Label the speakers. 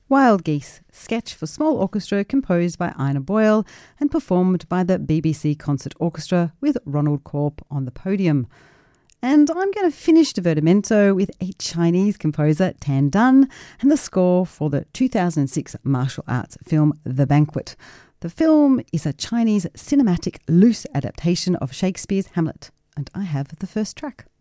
Speaker 1: Wild Geese, sketch for small orchestra composed by Ina Boyle and performed by the BBC Concert Orchestra with Ronald Corp on the podium. And I'm going to finish Divertimento with a Chinese composer, Tan Dun, and the score for the 2006 martial arts film The Banquet. The film is a Chinese cinematic loose adaptation of Shakespeare's Hamlet, and I have the first track.